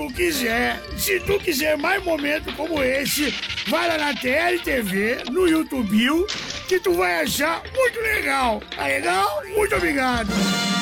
tu quiser. Se tu quiser mais momentos como esse, vai lá na TLTV, no YouTube, que tu vai achar muito legal. Tá legal? Muito obrigado.